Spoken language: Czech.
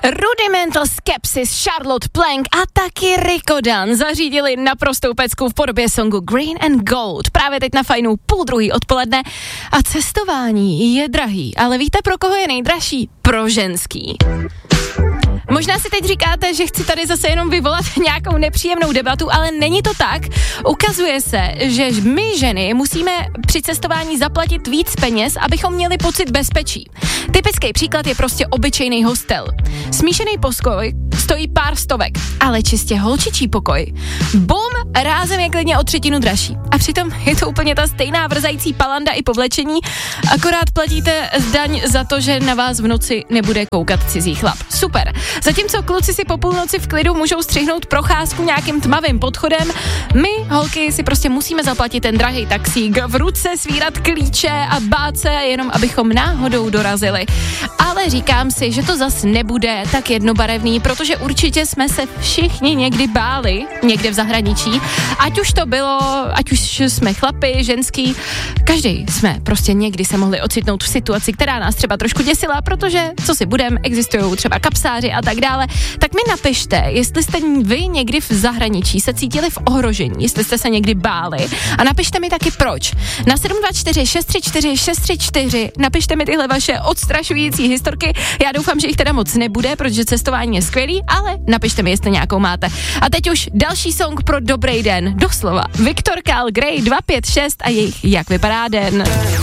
Rudimental Skepsis, Charlotte Plank a taky Rico Dan zařídili naprostou pecku v podobě songu Green and Gold. Právě teď na Fajnu 12:30 odpoledne a cestování je drahý, ale víte, pro koho je nejdražší? Pro ženský. Možná si teď říkáte, že chci tady zase jenom vyvolat nějakou nepříjemnou debatu, ale není to tak. Ukazuje se, že my ženy musíme při cestování zaplatit víc peněz, abychom měli pocit bezpečí. Typický příklad je prostě obyčejný hostel. Smíšený pokoj stojí pár stovek, ale čistě holčičí pokoj, bum, rázem je klidně o 1/3 dražší. A přitom je to úplně ta stejná vrzající palanda i povlečení, akorát platíte daň za to, že na vás v noci nebude koukat cizí chlap. Super. Zatímco kluci si po půlnoci v klidu můžou střihnout procházku nějakým tmavým podchodem, my, holky, si prostě musíme zaplatit ten drahý taxík, v ruce svírat klíče a bát se, jenom abychom náhodou dorazili. Ale říkám si, že to zas nebude tak jednobarevný, protože určitě jsme se všichni někdy báli, někde v zahraničí, ať už jsme chlapi, ženský, každý jsme prostě někdy se mohli ocitnout v situaci, která nás třeba trošku děsila, protože, co si budem, existují třeba kapsáři a tak dále, tak mi napište, jestli jste vy někdy v zahraničí se cítili v ohrožení, jestli jste se někdy báli a napište mi taky proč. Na 724 634 634 napište mi tyhle vaše odstrašující historky, já doufám, že jich teda moc nebude, protože cestování je skvělý, ale napište mi, jestli nějakou máte. A teď už další song pro dobrý den, doslova. Viktor Karl Grey 256 a jejich Jak vypadá den.